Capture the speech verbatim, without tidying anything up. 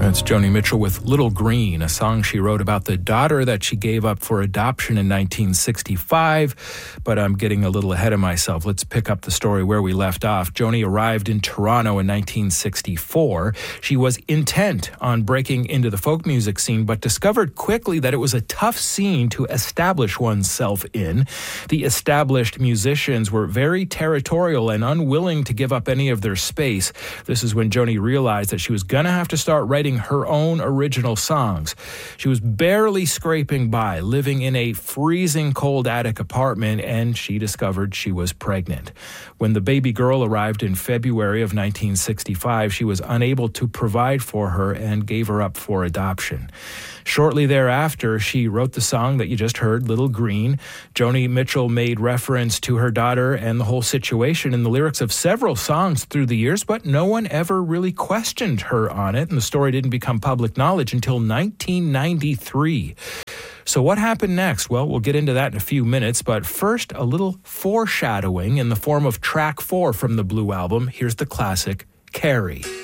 That's Joni Mitchell with Little Green, a song she wrote about the daughter that she gave up for adoption in nineteen sixty-five. But I'm getting a little ahead of myself. Let's pick up the story where we left off. Joni arrived in Toronto in nineteen sixty-four. She was intent on breaking into the folk music scene, but discovered quickly that it was a tough scene to establish oneself in. The established musicians were very territorial and unwilling to give up any of their space. This is when Joni realized that she was going to have to start writing her own original songs. She was barely scraping by, living in a freezing cold attic apartment, and she discovered she was pregnant. When the baby girl arrived in February of nineteen sixty-five, she was unable to provide for her and gave her up for adoption. Shortly thereafter, she wrote the song that you just heard, Little Green. Joni Mitchell made reference to her daughter and the whole situation in the lyrics of several songs through the years, but no one ever really questioned her on it, and the story didn't become public knowledge until nineteen ninety-three. So what happened next? Well, we'll get into that in a few minutes, but first, a little foreshadowing in the form of track four from the Blue Album. Here's the classic, Carrie.